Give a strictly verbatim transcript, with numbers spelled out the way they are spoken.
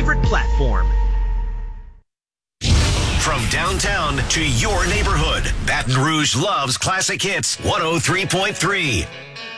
favorite platform. From downtown to your neighborhood, Baton Rouge loves classic hits one oh three point three.